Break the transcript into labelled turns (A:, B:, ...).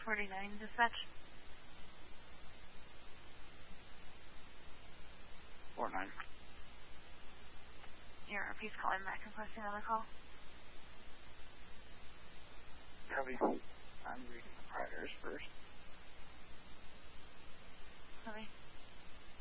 A: 49 dispatch.
B: 49.
A: Your RP's calling back and requesting another call.
B: Copy. I'm reading the priors first.
A: Copy.